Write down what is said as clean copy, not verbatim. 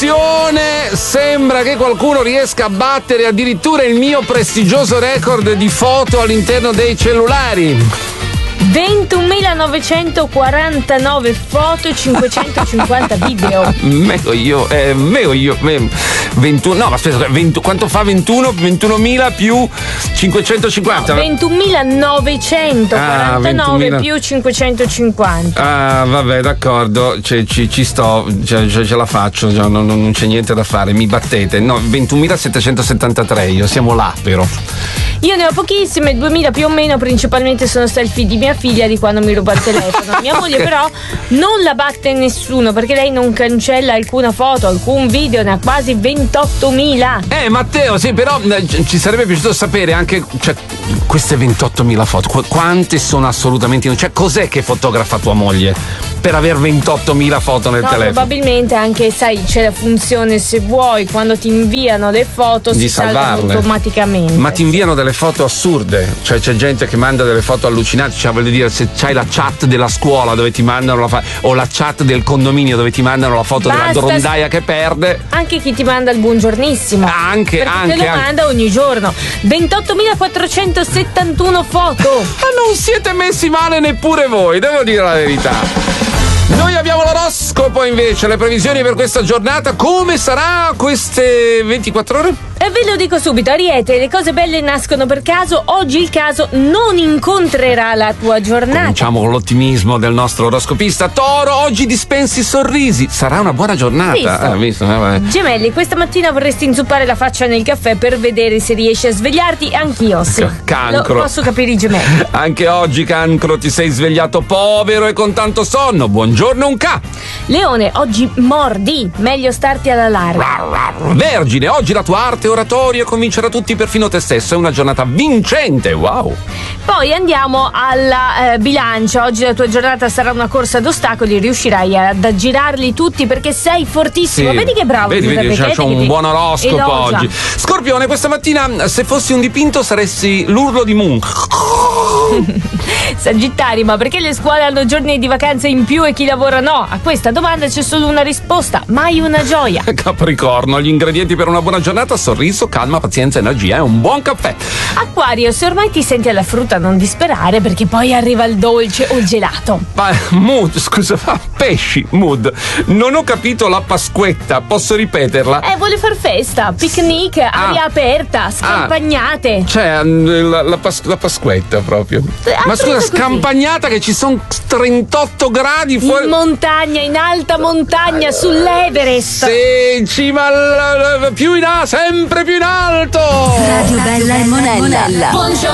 Sembra che qualcuno riesca a battere addirittura il mio prestigioso record di foto all'interno dei cellulari. 21.949 foto e 550 video. 21, no, ma aspetta, quanto fa 21.000 più 550? No, 21.949 più 550. Ah, vabbè, d'accordo, ci sto, ce la faccio, non c'è niente da fare, mi battete. No, 21.773, io siamo là, però. Io ne ho pochissime, 2.000 più o meno, principalmente sono selfie di mia figlia di quando mi ruba il telefono. Mia moglie però non la batte nessuno, perché lei non cancella alcuna foto, alcun video, ne ha quasi 28.000. Matteo, sì, però ci sarebbe piaciuto sapere anche, cioè, queste 28.000 foto, quante sono assolutamente, cioè, cos'è che fotografa tua moglie per aver 28.000 foto nel telefono? Probabilmente anche, sai, c'è la funzione, se vuoi, quando ti inviano le foto di si salvano automaticamente. Ma ti inviano delle foto assurde, cioè c'è gente che manda delle foto allucinanti, cioè voglio dire, se c'hai la chat della scuola dove ti mandano o la chat del condominio dove ti mandano la foto della grondaia che perde. Anche chi ti manda il buongiornissimo. Anche te lo manda ogni giorno. 28.471 foto. Ma non siete messi male neppure voi, devo dire la verità. Noi abbiamo l'oroscopo invece, le previsioni per questa giornata. Come sarà queste 24 ore? E ve lo dico subito, Ariete, le cose belle nascono per caso. Oggi il caso non incontrerà la tua giornata. Cominciamo con l'ottimismo del nostro oroscopista. Toro, oggi dispensi sorrisi, sarà una buona giornata. Visto. Gemelli, questa mattina vorresti inzuppare la faccia nel caffè per vedere se riesci a svegliarti. Anch'io, sì. Cancro. Posso capire i gemelli. Anche oggi, Cancro, ti sei svegliato povero e con tanto sonno. Buongiorno, un ca. Leone, oggi mordi, meglio starti alla larga. Vergine, oggi la tua arte oratorio convincerà tutti, perfino te stesso. È una giornata vincente, wow. Poi andiamo alla bilancia. Oggi la tua giornata sarà una corsa ad ostacoli, riuscirai ad aggirarli tutti perché sei fortissimo. Sì. Vedi che bravo. Vedi, c'ho un buon oroscopo oggi. Scorpione, questa mattina se fossi un dipinto saresti l'urlo di Munch. Sagittario, ma perché le scuole hanno giorni di vacanza in più e chi lavora no? A questa domanda c'è solo una risposta, mai una gioia. Capricorno, gli ingredienti per una buona giornata: sorriso, calma, pazienza, energia e un buon caffè. Acquario, se ormai ti senti alla frutta non disperare, perché poi arriva il dolce o il gelato. Mood, scusa, pesci, mood. Non ho capito la Pasquetta, posso ripeterla? Vuole far festa, picnic, aria aperta, scampagnate. Cioè, la Pasquetta proprio. Ma scusa, scampagnata che ci sono 38 gradi fuori. In montagna, in alta montagna, sull'Everest. Sì, in cima più in alto, sempre più in alto. Radio Bella e Monella.